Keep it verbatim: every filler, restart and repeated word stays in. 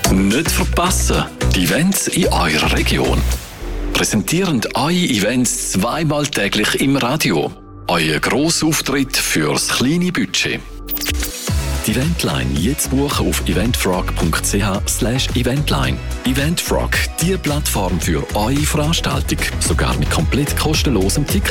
Nicht verpassen, die Events in eurer Region. Präsentieren eure Events zweimal täglich im Radio. Euer Grossauftritt fürs kleine Budget. Die Eventline jetzt buchen auf eventfrog punkt c h slash eventline. Eventfrog, die Plattform für eure Veranstaltung, sogar mit komplett kostenlosem Ticket.